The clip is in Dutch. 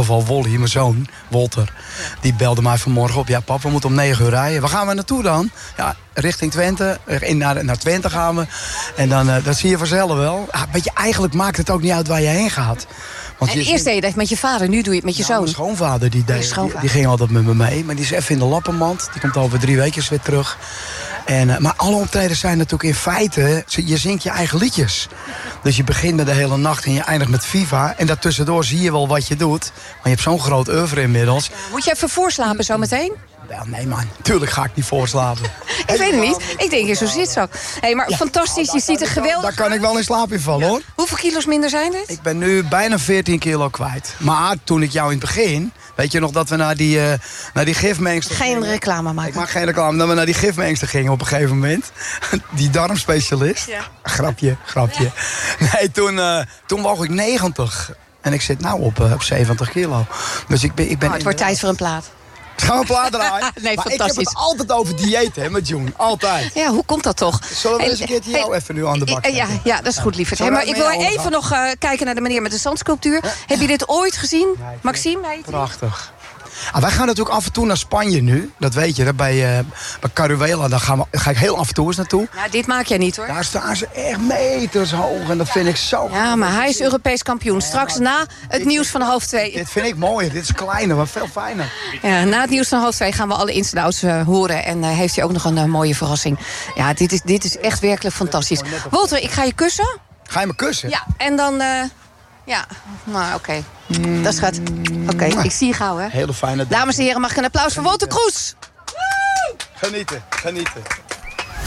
geval Wolly, mijn zoon, Wolter. Die belde mij vanmorgen op. Ja, pap, we moeten om 9 uur rijden. Waar gaan we naartoe dan? Ja, richting Twente. Naar Twente gaan we. En dan, dat zie je vanzelf wel. Weet je, eigenlijk maakt het ook niet uit waar je heen gaat. Want en eerst deed je dat met je vader, nu doe je het met je zoon. Mijn schoonvader, die ging altijd met me mee. Maar die is even in de lappenmand. Die komt over 3 weken weer terug. Maar alle optredens zijn natuurlijk in feite... Je zingt je eigen liedjes. Dus je begint met de hele nacht en je eindigt met Viva. En daartussendoor zie je wel wat je doet. Maar je hebt zo'n groot oeuvre inmiddels. Moet je even voorslapen zo meteen? Wel, nee man, tuurlijk ga ik niet voorslapen. Ik weet het niet. Ik denk je zo zit zo. Maar fantastisch, je ziet er geweldig. Daar kan ik wel in slaap invallen, hoor. Hoeveel kilo's minder zijn dit? Ik ben nu bijna 14 kilo kwijt. Maar toen ik jou in het begin... Weet je nog dat we naar die gifmengster gingen? Geen reclame maken. Ik maak geen reclame. Dat we naar die gifmengster gingen op een gegeven moment. Die darmspecialist. Ja. Grapje. Ja. Nee, toen woog ik 90. En ik zit nou op 70 kilo. Dus ik ben het wordt tijd voor een plaat. Gaan we een plaat draaien? Nee, maar fantastisch. Ik heb het altijd over dieet, hè, met June. Altijd. Ja, hoe komt dat toch? Zullen we eens een keertje jou even nu aan de bak zetten? Ja, dat is goed, lieverd. Maar ik wil even nog kijken naar de meneer met de zandsculptuur. Heb je dit ooit gezien? Maxime heet hij? Prachtig. Wij gaan natuurlijk af en toe naar Spanje nu. Dat weet je, bij Caruela. Daar ga ik heel af en toe eens naartoe. Nou, dit maak jij niet, hoor. Daar staan ze echt meters hoog. En dat vind ik zo... Ja, maar hij is Europees kampioen. Straks na het nieuws van half 2. Dit vind ik mooi. Dit is kleiner, maar veel fijner. Ja, na het nieuws van half 2 gaan we alle ins en outs horen. En heeft hij ook nog een mooie verrassing. Ja, dit is echt werkelijk fantastisch. Wolter, ik ga je kussen. Ga je me kussen? Ja, en dan... Ja, nou oké. Dat gaat. Oké, ik zie je gauw, hè. Hele fijne dag. Dames en heren, mag ik een applaus voor Wolter Kroes? Genieten.